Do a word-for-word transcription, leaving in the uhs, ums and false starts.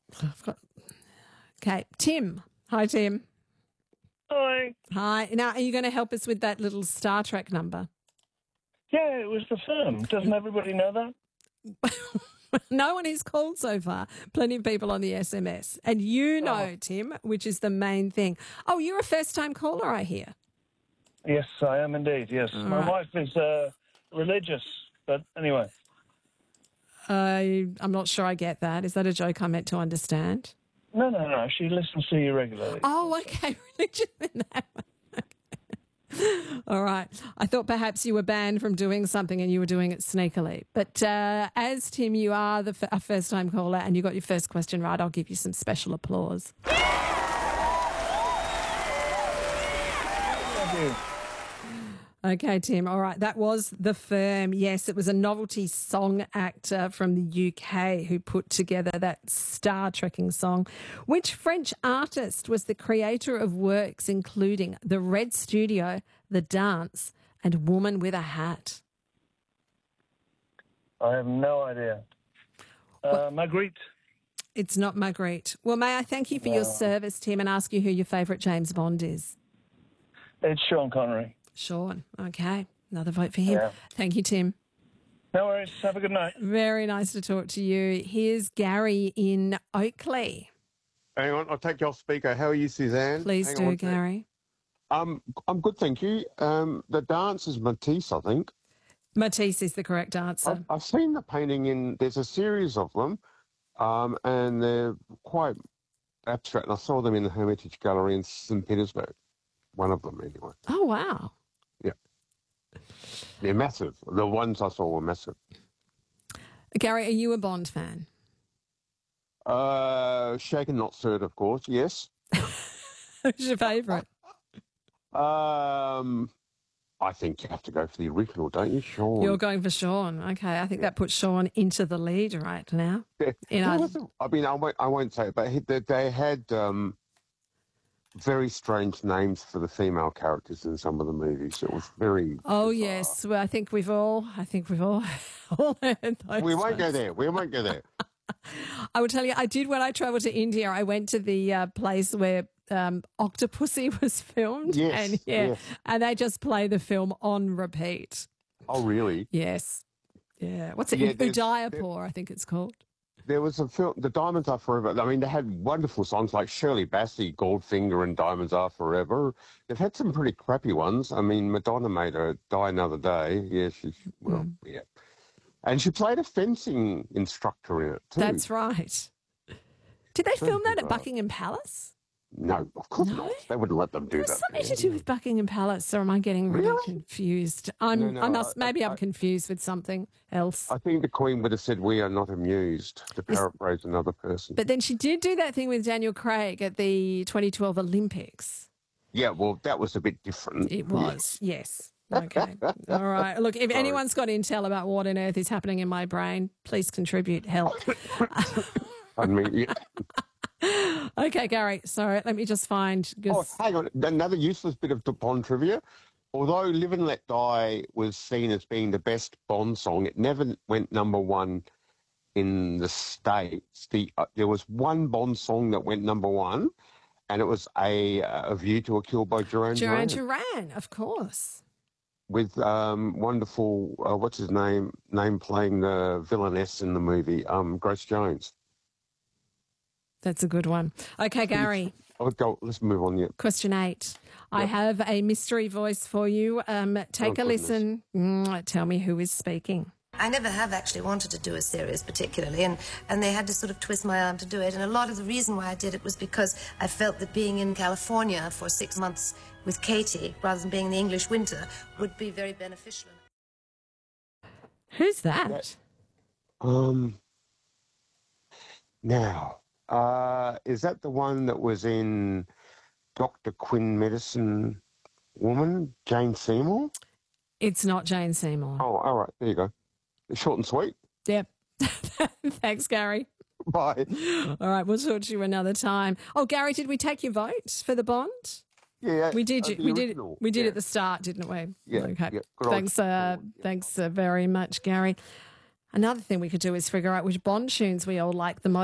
I've got... Okay, Tim. Hi, Tim. Hi. Hi. Now, are you going to help us with that little Star Trek number? Yeah, it was the firm. Doesn't everybody know that? No one has called so far. Plenty of people on the S M S. And you know, Oh. Tim, which is the main thing. Oh, you're a first-time caller, I hear. Yes, I am indeed, yes. All My right. wife is uh, religious, but anyway. I I'm not sure I get that. Is that a joke I meant to understand? No, no, no. She listens to you regularly. Oh, okay. Religion in that one. Okay. All right. I thought perhaps you were banned from doing something and you were doing it sneakily. But uh, as Tim, you are the f- a first-time caller and you got your first question right, I'll give you some special applause. Thank you. Okay, Tim. All right. That was The Firm. Yes, it was a novelty song actor from the U K who put together that Star Trekking song. Which French artist was the creator of works including The Red Studio, The Dance, and Woman with a Hat? I have no idea. Uh, Magritte. It's not Marguerite. Well, may I thank you for your No. service, Tim, and ask you who your favourite James Bond is? It's Sean Connery. Sean. Okay. Another vote for him. Yeah. Thank you, Tim. No worries. Have a good night. Very nice to talk to you. Here's Gary in Oakley. Hang on, I'll take you off speaker. How are you, Suzanne? Please Hang do, on a sec. Gary. Um, I'm good, thank you. Um, the dance is Matisse, I think. Matisse is the correct answer. I've, I've seen the painting in. There's a series of them, um, and they're quite abstract. And I saw them in the Hermitage Gallery in Saint Petersburg. One of them, anyway. Oh, wow. Yeah, they're massive. The ones I saw were massive. Gary, are you a Bond fan? Uh, shaken, not stirred, of course. Yes. Who's your favourite? Um, I think you have to go for the original, don't you, Sean? You're going for Sean. Okay, I think that puts Sean into the lead right now. Yeah. You There know- was a- I mean, I won't, I won't say it, but he, they, they had um, very strange names for the female characters in some of the movies. It was very. Oh, bizarre. yes. Well, I think we've all, I think we've all, all heard those We won't go ones. there. We won't go there. I would tell you, I did when I travelled to India. I went to the uh, place where um, Octopussy was filmed. Yes, and yeah, yes. and they just play the film on repeat. Oh, really? Yes. Yeah. What's it? Yeah, there's- Udaipur, I think it's called. There was a film, The Diamonds Are Forever. I mean, they had wonderful songs like Shirley Bassey, Goldfinger, and Diamonds Are Forever. They've had some pretty crappy ones. I mean, Madonna made her Die Another Day. Yeah, she's, well, Mm. yeah. And she played a fencing instructor in it, too. That's right. Did they Very film that at bizarre. Buckingham Palace? No, of course No? not. They wouldn't let them do There was that. something to do with Buckingham Palace, or am I getting really, Really? confused? I'm, No, no, I must, I- maybe I'm I- confused with something else. I think the Queen would have said, "We are not amused," to Yes. paraphrase another person. But then she did do that thing with Daniel Craig at the twenty twelve Olympics. Yeah, well, that was a bit different. It was, yes. Okay. All right. Look, if Sorry. anyone's got intel about what on earth is happening in my brain, please contribute. Help. I mean, yeah. Okay, Gary. Sorry. Let me just find. Oh, 'cause- hang on. Another useless bit of Bond trivia. Although Live and Let Die was seen as being the best Bond song, it never went number one in the States. The, uh, there was one Bond song that went number one, and it was a, a View to a Kill by Duran Duran Duran. Duran, of course. With um, wonderful, uh, what's his name, name playing the villainess in the movie, um, Grace Jones. That's a good one. Okay, Gary. Oh, go, let's move on. Yeah. Question eight. I Yep. have a mystery voice for you. Um, take Oh, a goodness. listen. Mm, tell me who is speaking. I never have actually wanted to do a series particularly, and, and they had to sort of twist my arm to do it. And a lot of the reason why I did it was because I felt that being in California for six months with Katie, rather than being in the English winter, would be very beneficial. Who's that? Um. Now, uh, is that the one that was in Doctor Quinn Medicine Woman, Jane Seymour? It's not Jane Seymour. Oh, all right. There you go. Short and sweet. Yep. Thanks, Gary. Bye. All right, we'll talk to you another time. Oh, Gary, did we take your vote for the Bond? Yeah, We did. uh, you- the we did. original. We did Yeah. at the start, didn't we? Yeah, Okay. yeah, good old Thanks. Uh, Bond, yeah. thanks uh, very much, Gary. Another thing we could do is figure out which Bond tunes we all like the most.